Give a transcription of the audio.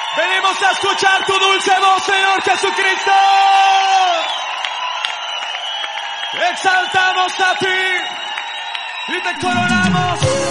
Venimos a escuchar tu dulce voz, Señor Jesucristo. Exaltamos a ti y te coronamos.